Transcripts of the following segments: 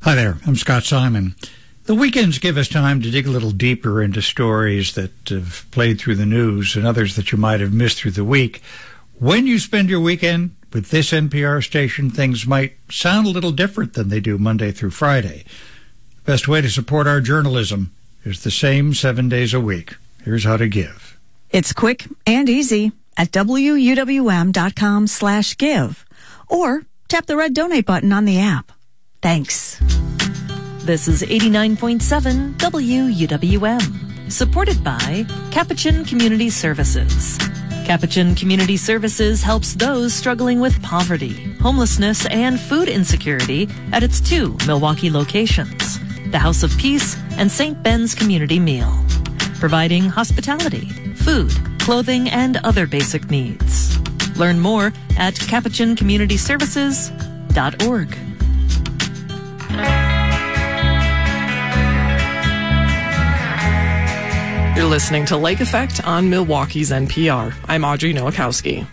Hi there, I'm Scott Simon. The weekends give us time to dig a little deeper into stories that have played through the news and others that you might have missed through the week. When you spend your weekend with this NPR station, things might sound a little different than they do Monday through Friday. The best way to support our journalism is the same 7 days a week. Here's how to give. It's quick and easy at WUWM.com/give or tap the red donate button on the app. Thanks. This is 89.7 WUWM, supported by Capuchin Community Services. Capuchin Community Services helps those struggling with poverty, homelessness, and food insecurity at its 2 Milwaukee locations, the House of Peace and St. Ben's Community Meal, providing hospitality, food, clothing, and other basic needs. Learn more at capuchincommunityservices.org. You're listening to Lake Effect on Milwaukee's NPR. I'm Audrey Nowakowski.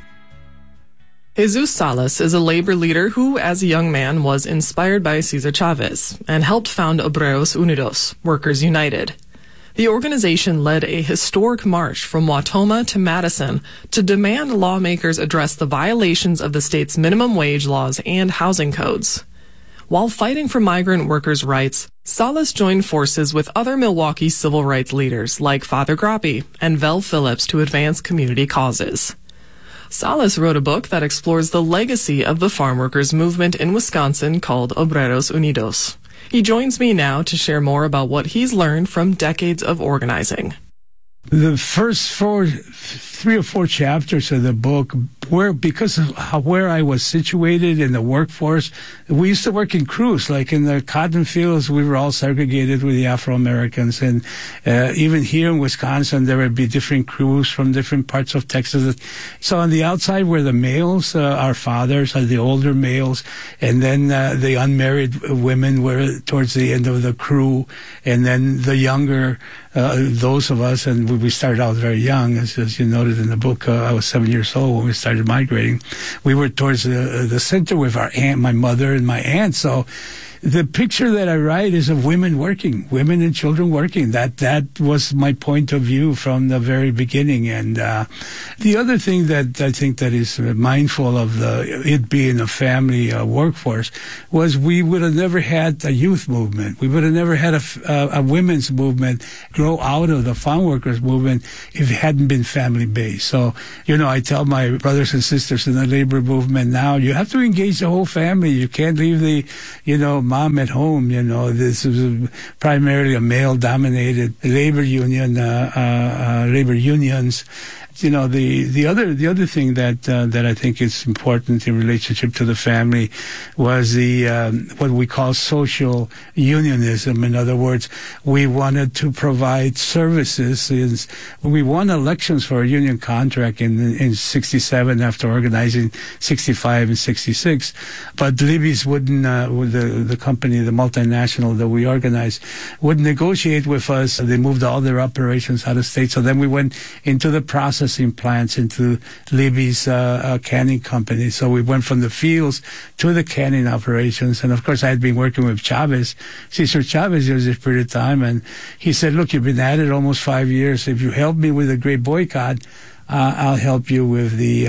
Jesus Salas is a labor leader who, as a young man, was inspired by Cesar Chavez and helped found Obreros Unidos, Workers United. The organization led a historic march from Wautoma to Madison to demand lawmakers address the violations of the state's minimum wage laws and housing codes. While fighting for migrant workers' rights, Salas joined forces with other Milwaukee civil rights leaders like Father Grappi and Vel Phillips to advance community causes. Salas wrote a book that explores the legacy of the farm workers movement in Wisconsin called Obreros Unidos. He joins me now to share more about what he's learned from decades of organizing. The first 3 or 4 chapters of the book, because of where I was situated in the workforce, we used to work in crews. Like in the cotton fields, we were all segregated with the Afro-Americans. And even here in Wisconsin, there would be different crews from different parts of Texas. So on the outside were the males, our fathers, the older males. And then the unmarried women were towards the end of the crew. And then the younger, those of us, and we started out very young, as you noted in the book. I was 7 years old when we started migrating. We were towards the center with our aunt, my mother, and my aunt. So the picture that I write is of women working, women and children working. That was my point of view from the very beginning. And the other thing that I think that is mindful of it being a family workforce was we would have never had a youth movement. We would have never had a women's movement grow out of the farm workers movement if it hadn't been family-based. So, I tell my brothers and sisters in the labor movement now, you have to engage the whole family. You can't leave the, mom at home. This is primarily a male-dominated labor union, labor unions. The other thing that I think is important in relationship to the family was the what we call social unionism. In other words, we wanted to provide services. We won elections for a union contract in 67 after organizing 65 and 66, but Libby's wouldn't, the company, the multinational that we organized, would negotiate with us. They moved all their operations out of state. So then we went into the processing plants, into Libby's canning company. So we went from the fields to the canning operations. And of course, I had been working with Chavez, Cesar Chavez, during this period of time. And he said, look, you've been at it almost 5 years. If you help me with the great boycott, I'll help you with the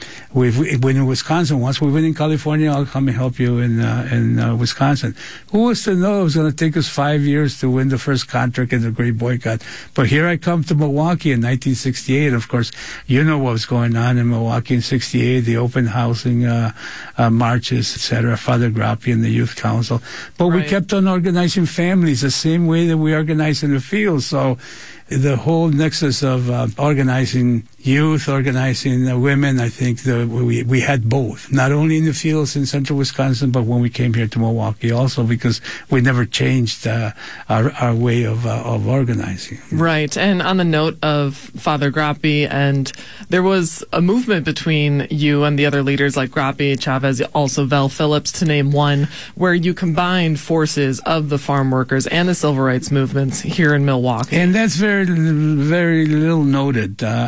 when in Wisconsin. Once we win in California, I'll come and help you in Wisconsin. Who was to know it was going to take us 5 years to win the first contract in the Great Boycott? But here I come to Milwaukee in 1968. Of course, you know what was going on in Milwaukee in '68, the open housing marches, etc. Father Grappi and the Youth Council. But we kept on organizing families the same way that we organized in the field. So the whole nexus of organizing youth, organizing women, I think we had both, not only in the fields in central Wisconsin, but when we came here to Milwaukee also, because we never changed our way of organizing. Right. And on the note of Father Grappi, and there was a movement between you and the other leaders like Grappi, Chavez, also Vel Phillips, to name one, where you combined forces of the farm workers and the civil rights movements here in Milwaukee. And that's very, very little noted. I was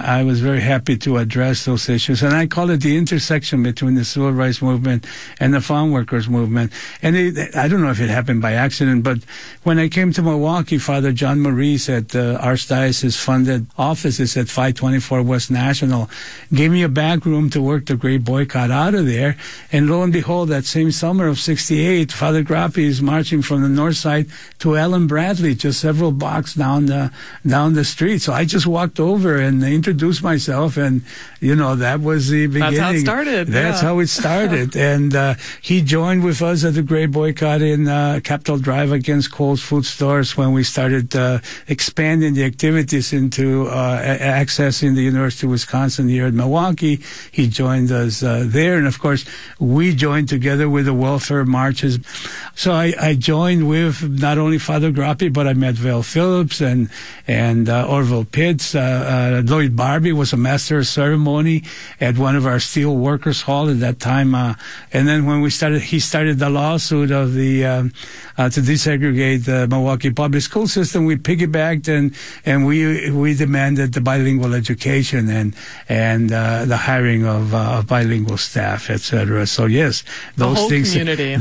very happy to address those issues. And I call it the intersection between the civil rights movement and the farm workers movement. And I don't know if it happened by accident, but when I came to Milwaukee, Father John Maurice at the Archdiocese-funded offices at 524 West National gave me a back room to work the Great Boycott out of there. And lo and behold, that same summer of 68, Father Grappi is marching from the north side to Ellen Bradley, just several blocks down the street. So I just walked over and introduced myself, and that was the beginning. That's how it started. That's how it started. And he joined with us at the Great Boycott in Capitol Drive against Kohl's Food Stores when we started expanding the activities into accessing the University of Wisconsin here in Milwaukee. He joined us there, and of course we joined together with the welfare marches. So I joined with not only Father Grappi, but I met Val Phillips and Orville Pitts. Lloyd Barbie was a master of ceremony at one of our steel workers' hall at that time. And then when he started the lawsuit of the to desegregate the Milwaukee public school system, we piggybacked and we demanded the bilingual education and the hiring of bilingual staff, etc. So yes, those things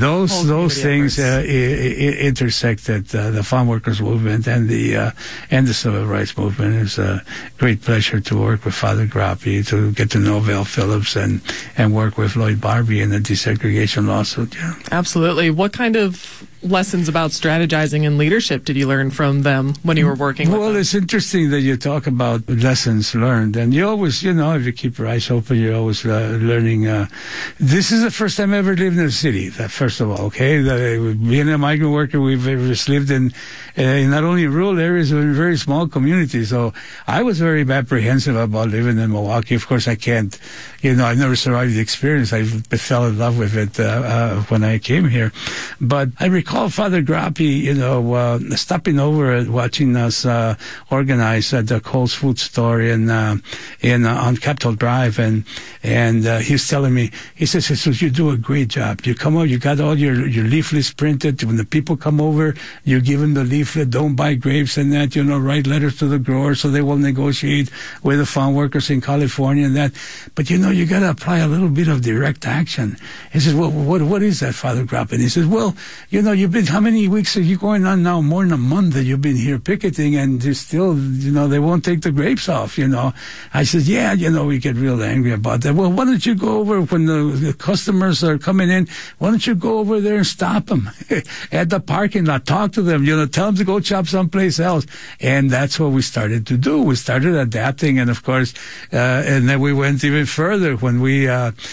intersected the farm workers movement and the civil rights movement. It's a great pleasure to work with Father Grappi, to get to know Val Phillips and work with Lloyd Barbie in the desegregation lawsuit. Yeah, absolutely. What kind of lessons about strategizing and leadership did you learn from them when you were working with them? Well, it's interesting that you talk about lessons learned, and you always, if you keep your eyes open, you're always learning. This is the first time I ever lived in a city, first of all, okay? Being a migrant worker, we've just lived in not only rural areas, but in very small communities. So I was very apprehensive about living in Milwaukee. Of course, I can't, I never survived the experience. I fell in love with it when I came here. But I recall Father Grappi, stopping over and watching us organize at the Kohl's Food Store on Capitol Drive, and he's telling me, he says, you do a great job. You come over, you got all your leaflets printed. When the people come over, you give them the leaflet, don't buy grapes and that, write letters to the growers so they will negotiate with the farm workers in California and that. But you got to apply a little bit of direct action. He says, well, what is that, Father Grappi? And he says, well, you've been, how many weeks are you going on now? More than a month that you've been here picketing, and they're still, they won't take the grapes off, I said, yeah, we get real angry about that. Well, why don't you go over when the customers are coming in, why don't you go over there and stop them at the parking lot, talk to them, tell them to go shop someplace else. And that's what we started to do. We started adapting, and of course, and then we went even further when we,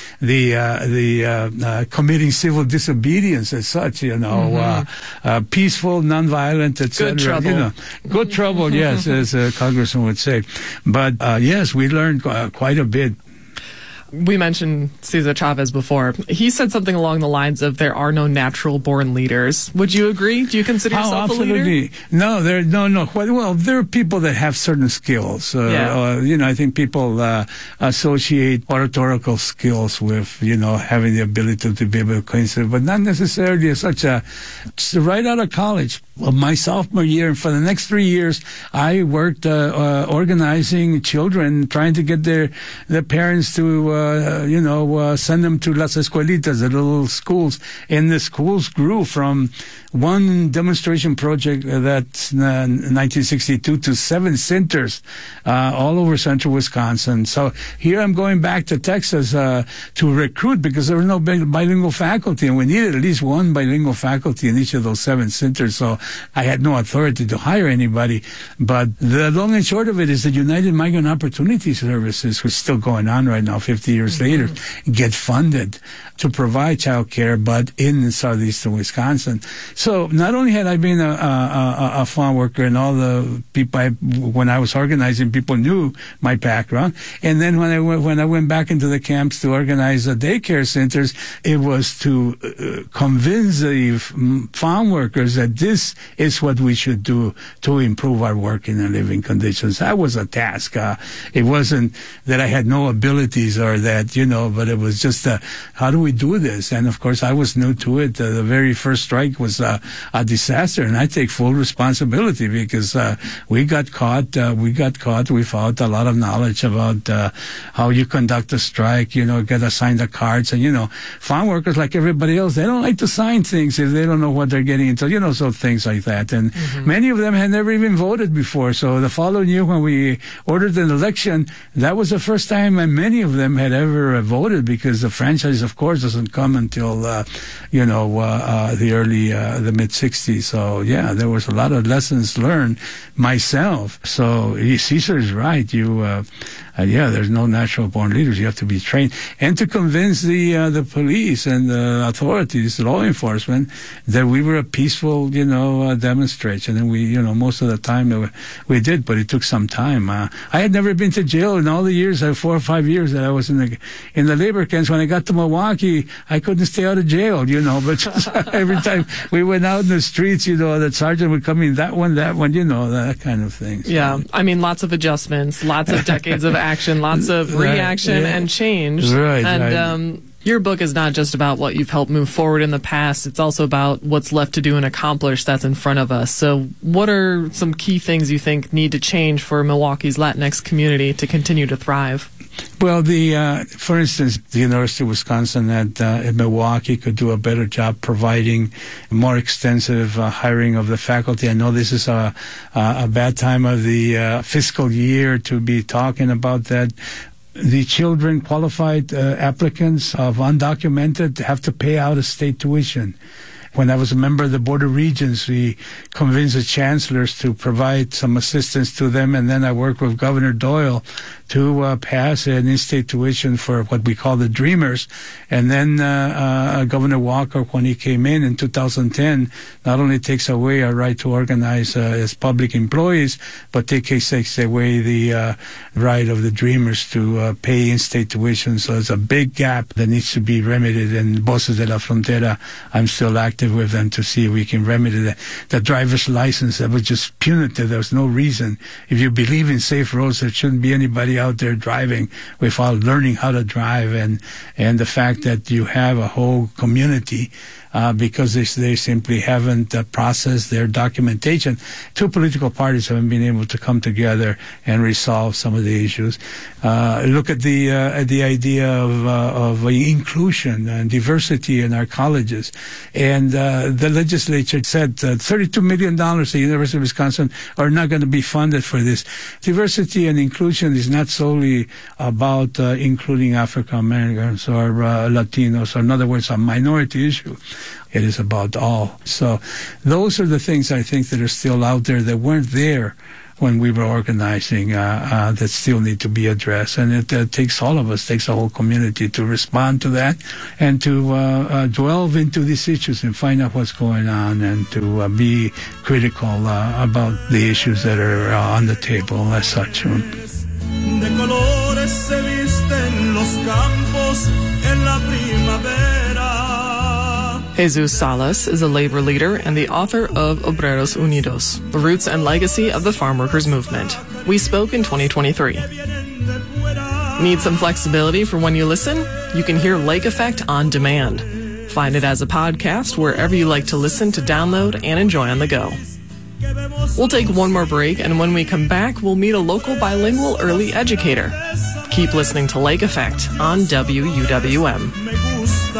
committing civil disobedience as such, peaceful, nonviolent, etc. Good trouble. Good trouble, yes, as a congressman would say. But yes, we learned quite a bit. We mentioned Cesar Chavez before. He said something along the lines of, there are no natural-born leaders. Would you agree? Do you consider yourself a leader? No, no. Well, there are people that have certain skills. I think people associate oratorical skills with, having the ability to be able to coincide, but not necessarily as such right out of college. Well, my sophomore year, and for the next 3 years, I worked organizing children, trying to get their parents to send them to las escuelitas, the little schools. And the schools grew from one demonstration project that's 1962 to 7 centers all over central Wisconsin. So here I'm going back to Texas to recruit, because there was no bilingual faculty, and we needed at least one bilingual faculty in each of those 7 centers. So I had no authority to hire anybody. But the long and short of it is the United Migrant Opportunity Services, which is still going on right now, 50 years later, get funded to provide child care, but in southeastern Wisconsin. So not only had I been a farm worker, and all the people when I was organizing, people knew my background. And then when I went back into the camps to organize the daycare centers, it was to convince the farm workers that this is what we should do to improve our working and living conditions. That was a task. It wasn't that I had no abilities or that, but it was just, how do we do this? And of course, I was new to it. The very first strike was a disaster, and I take full responsibility because we got caught without a lot of knowledge about how you conduct a strike, get assigned the cards. And, farm workers, like everybody else, they don't like to sign things if they don't know what they're getting into, so things like that. And many of them had never even voted before. So the following year when we ordered an election, that was the first time many of them had ever voted, because the franchise, of course, doesn't come until, the mid-'60s. So, yeah, there was a lot of lessons learned myself. So Cesar is right. There's no natural-born leaders. You have to be trained. And to convince the police and the authorities, law enforcement, that we were a peaceful, demonstration. And we, most of the time we did, but it took some time. I had never been to jail in all the years, 4 or 5 years that I was in the labor camps. When I got to Milwaukee, I couldn't stay out of jail, but every time we went out in the streets, the sergeant would come in, that one, that kind of thing. So. Yeah. I mean, lots of adjustments, lots of decades of action, lots of reaction and change. Right. And your book is not just about what you've helped move forward in the past. It's also about what's left to do and accomplish that's in front of us. So what are some key things you think need to change for Milwaukee's Latinx community to continue to thrive? Well, for instance, the University of Wisconsin at Milwaukee could do a better job providing more extensive hiring of the faculty. I know this is a bad time of the fiscal year to be talking about that. The children, qualified applicants of undocumented, have to pay out of state tuition. When I was a member of the Board of Regents, we convinced the chancellors to provide some assistance to them, and then I worked with Governor Doyle to pass an in-state tuition for what we call the Dreamers. And then Governor Walker, when he came in 2010, not only takes away our right to organize as public employees, but takes away the right of the Dreamers to pay in-state tuition. So it's a big gap that needs to be remedied. And Voces de la Frontera, I'm still active with them to see if we can remedy that. The driver's license, that was just punitive. There was no reason. If you believe in safe roads, there shouldn't be anybody out there driving without learning how to drive. And the fact that you have a whole community because they simply haven't processed their documentation. Two political parties haven't been able to come together and resolve some of the issues. Look at the idea of inclusion and diversity in our colleges. And the legislature said $32 million the University of Wisconsin are not going to be funded for this. Diversity and inclusion is not solely about including African Americans or Latinos, or in other words, a minority issue. It is about all. So those are the things I think that are still out there that weren't there when we were organizing that still need to be addressed. And it takes all of us, takes a whole community to respond to that and to delve into these issues and find out what's going on and to be critical about the issues that are on the table as such. De colores se visten los campos en la primavera. Jesus Salas is a labor leader and the author of Obreros Unidos, the roots and legacy of the farm workers movement. We spoke in 2023. Need some flexibility for when you listen? You can hear Lake Effect on demand. Find it as a podcast wherever you like to listen to download and enjoy on the go. We'll take one more break, and when we come back, we'll meet a local bilingual early educator. Keep listening to Lake Effect on WUWM.